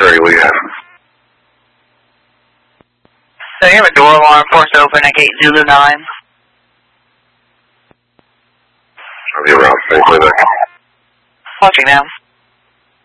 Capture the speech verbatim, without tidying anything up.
Terry Lee. So you have a door alarm forced open at gate Zulu nine. Are you around? Can you play that? Watching now.